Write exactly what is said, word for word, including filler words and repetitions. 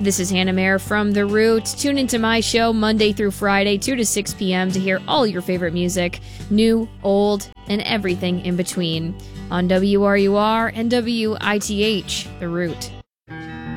This is Hannah Mayer from The Root. Tune into my show Monday through Friday, two to six p.m. to hear all your favorite music, new, old, and everything in between on W R U R and W I T H, The Root.